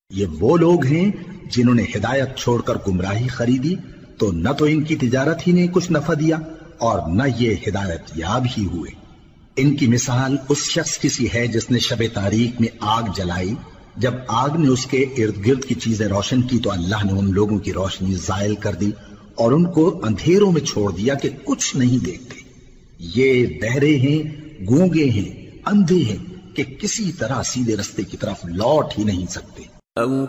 ये वो लोग हैं जिन्होंने हिदायत छोड़कर गुमराही खरीदी, तो न तो इनकी तिजारत ही ने कुछ नफा दिया और न ये हिदायत याब ही हुए। इनकी मिसाल उस शख्स की सी है जिसने शबे तारीख में आग जलाई। जब आग ने उसके इर्द गिर्द की चीजें रोशन की तो अल्लाह ने उन लोगों की रोशनी जायल कर दी और उनको अंधेरों में छोड़ दिया कि कुछ नहीं देखते। ये बहरे हैं, गूंगे हैं, अंधे हैं कि किसी तरह सीधे रास्ते की तरफ लौट ही नहीं सकते। أو